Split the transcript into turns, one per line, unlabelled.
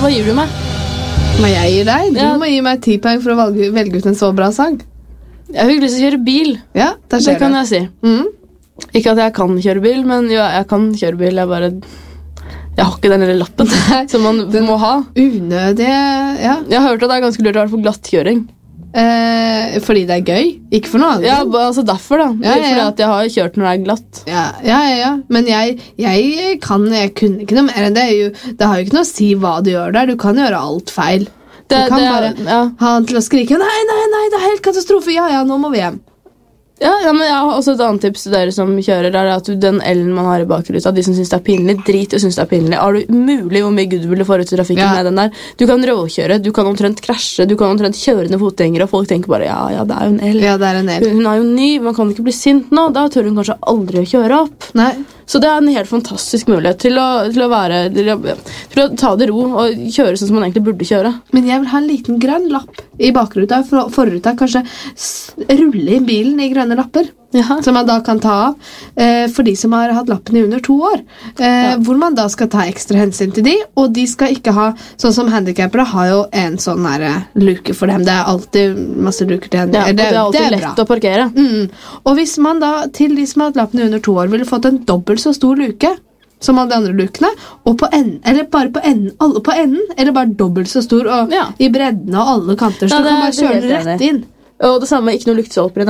Hva gir du meg?
Hva jeg gir deg? Du
Ja.
må gi meg 10 poeng for å velge ut en så bra sang.
Jeg fikk lyst til å kjøre bil.
Ja, der
Det
ser
kan
du.
jeg si.
Mm.
Ikke at jeg kan kjøre bil, men jo, jeg kan kjøre bil. Jeg har ikke den lille lappen som man må ha.
Unødig, ja.
Jeg har hørt at det er ganske lurt å være for glattkjøring.
Fordi det er gøy. Ikke for noe annet.
Ja, altså derfor da.
Ja, ja, ja.
Fordi at jeg har kjørt når det er glatt.
Ja. Men jeg kunne ikke noe mer enn det. Det har jo ikke noe å si hva du gjør der. Du kan gjøre alt feil. Du kan bare
ja.
ha han til å skrike nei, det er helt katastrofe. Ja, nå må vi hjem.
Ja, men jeg har også et annet tips til dere som kjører, er at den elen man har i bakruta, de som synes det er pinlig, drit og synes det er pinlig. Har du mulig hvor mye Gud ville få ut i trafikken med den der? Du kan råkjøre, du kan omtrent krasje, du kan omtrent kjøre ned fotgjengere, og folk tenker bare, ja, det er jo en el.
Ja, det er en el.
Hun er jo ny, man kan ikke bli sint nå, da tør hun kanskje aldri å kjøre opp.
Nei.
Så det er en helt fantastisk mulighet til å ta det ro og kjøre sånn som man egentlig burde kjøre.
Men jeg vil ha en liten grønn lapp i bakruta, forruta, kanskje rulle inn bilen i grønne lapper.
Jaha.
Som man da kan ta av for de som har hatt lappen i under 2 år. Hvor man da skal ta ekstra hensyn til de, og de skal ikke ha, sånn som handicapere har jo en sånn der luke for dem. Det er alltid masse luker til henne.
Ja, og det er alltid
bra.
lett å parkere.
Og hvis man da, til de som har hatt lappen i under 2 år, ville fått en dobbelt så stor luke som alle de andre lukene, og på enden, eller bare på enden, alle på enden, eller bare dobbelt så stor, og i bredden og alle kanter, så
Ja,
du kan bare
det er
kjøre
helt
rett inn.
Og det samme, ikke noe lyktestolper i